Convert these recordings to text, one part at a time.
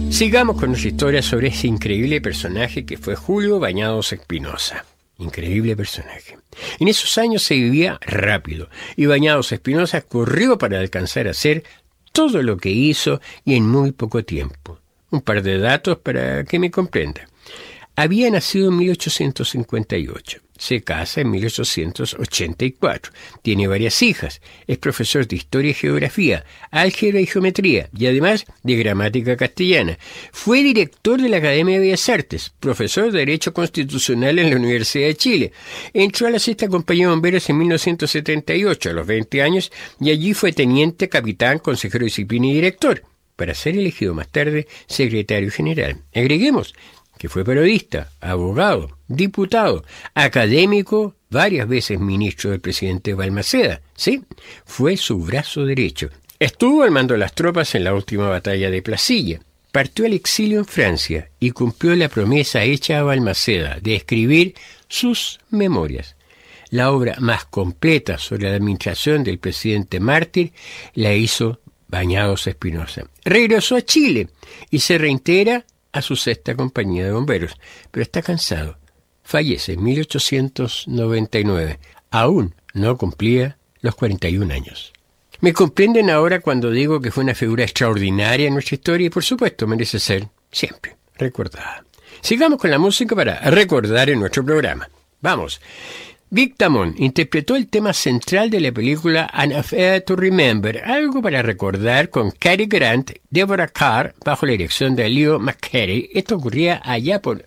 Sigamos con nuestra historia sobre ese increíble personaje que fue Julio Bañados Espinosa. Increíble personaje. En esos años se vivía rápido y Bañados Espinosa corrió para alcanzar a hacer todo lo que hizo y en muy poco tiempo. Un par de datos para que me comprenda. Había nacido en 1858. Se casa en 1884. Tiene varias hijas. Es profesor de Historia y Geografía, Álgebra y Geometría y además de Gramática Castellana. Fue director de la Academia de Bellas Artes, profesor de Derecho Constitucional en la Universidad de Chile. Entró a la 6ª Compañía de Bomberos en 1978, a los 20 años, y allí fue teniente, capitán, consejero de disciplina y director, para ser elegido más tarde secretario general. Agreguemos que fue periodista, abogado, diputado, académico, varias veces ministro del presidente Balmaceda. Sí, fue su brazo derecho. Estuvo al mando de las tropas en la última batalla de Placilla. Partió al exilio en Francia y cumplió la promesa hecha a Balmaceda de escribir sus memorias. La obra más completa sobre la administración del presidente mártir la hizo Bañados Espinosa. Regresó a Chile y se reintegra a su 6ª Compañía de Bomberos, pero está cansado. Fallece en 1899. Aún no cumplía los 41 años. Me comprenden ahora cuando digo que fue una figura extraordinaria en nuestra historia y por supuesto merece ser siempre recordada. Sigamos con la música para recordar en nuestro programa. Vamos. Vic Damone interpretó el tema central de la película An Affair to Remember, algo para recordar, con Cary Grant, Deborah Kerr, bajo la dirección de Leo McCarey. Esto ocurría allá por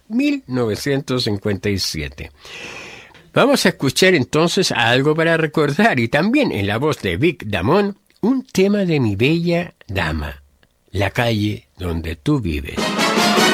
1957. Vamos a escuchar entonces algo para recordar y también en la voz de Vic Damone, un tema de Mi Bella Dama, La Calle Donde Tú Vives.